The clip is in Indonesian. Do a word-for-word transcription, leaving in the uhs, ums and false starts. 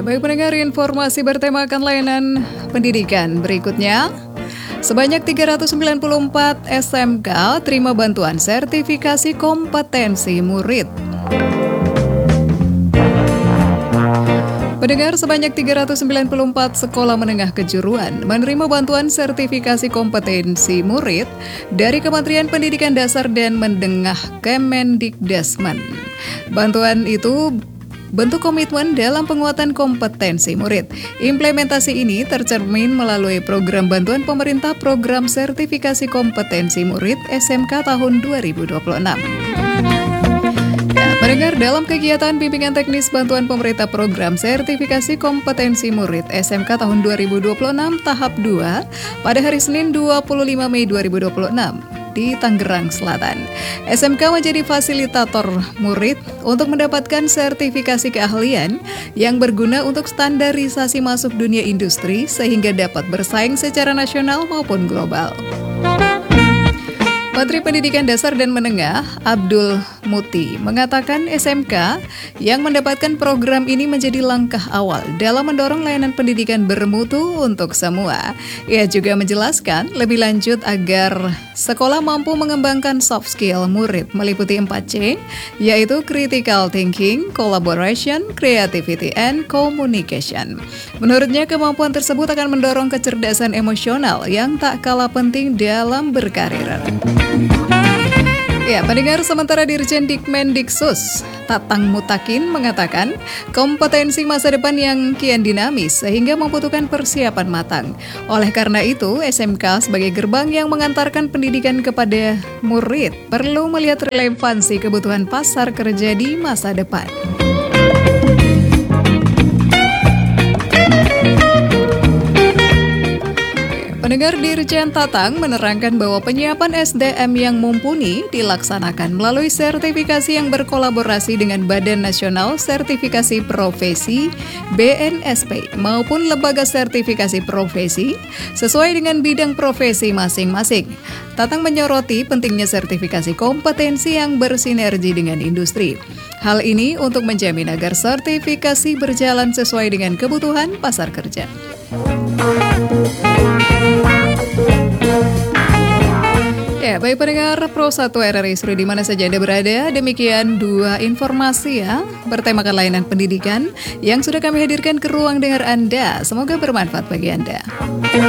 baik pendengar, informasi bertemakan layanan pendidikan berikutnya. Sebanyak tiga ratus sembilan puluh empat S M K terima bantuan sertifikasi kompetensi murid. Pendengar, sebanyak tiga ratus sembilan puluh empat sekolah menengah kejuruan menerima bantuan sertifikasi kompetensi murid dari Kementerian Pendidikan Dasar dan Menengah Kemendikdasmen. Bantuan itu bentuk komitmen dalam penguatan kompetensi murid. Implementasi ini tercermin melalui program bantuan pemerintah Program Sertifikasi Kompetensi Murid S M K tahun dua ribu dua puluh enam. Ya, pendengar, dalam kegiatan bimbingan teknis bantuan pemerintah Program Sertifikasi Kompetensi Murid S M K tahun dua ribu dua puluh enam tahap dua pada hari Senin dua puluh lima Mei dua ribu dua puluh enam di Tangerang Selatan. S M K menjadi fasilitator murid untuk mendapatkan sertifikasi keahlian yang berguna untuk standarisasi masuk dunia industri sehingga dapat bersaing secara nasional maupun global. Menteri Pendidikan Dasar dan Menengah Abdul Muti mengatakan S M K yang mendapatkan program ini menjadi langkah awal dalam mendorong layanan pendidikan bermutu untuk semua. Ia juga menjelaskan lebih lanjut agar sekolah mampu mengembangkan soft skill murid meliputi empat C, yaitu critical thinking, collaboration, creativity, and communication. Menurutnya, kemampuan tersebut akan mendorong kecerdasan emosional yang tak kalah penting dalam berkarir. Ya, pendengar, sementara Dirjen Dikmendiksus Tatang Mutakin mengatakan kompetensi masa depan yang kian dinamis sehingga membutuhkan persiapan matang. Oleh karena itu, S M K sebagai gerbang yang mengantarkan pendidikan kepada murid perlu melihat relevansi kebutuhan pasar kerja di masa depan. Pendengar, Dirjen Tatang menerangkan bahwa penyiapan S D M yang mumpuni dilaksanakan melalui sertifikasi yang berkolaborasi dengan Badan Nasional Sertifikasi Profesi B N S P maupun lembaga sertifikasi profesi sesuai dengan bidang profesi masing-masing. Tatang menyoroti pentingnya sertifikasi kompetensi yang bersinergi dengan industri. Hal ini untuk menjamin agar sertifikasi berjalan sesuai dengan kebutuhan pasar kerja. Ya, baik pendengar Pro satu R R I Seru di mana saja Anda berada, demikian dua informasi ya bertemakan layanan pendidikan yang sudah kami hadirkan ke ruang dengar Anda. Semoga bermanfaat bagi Anda.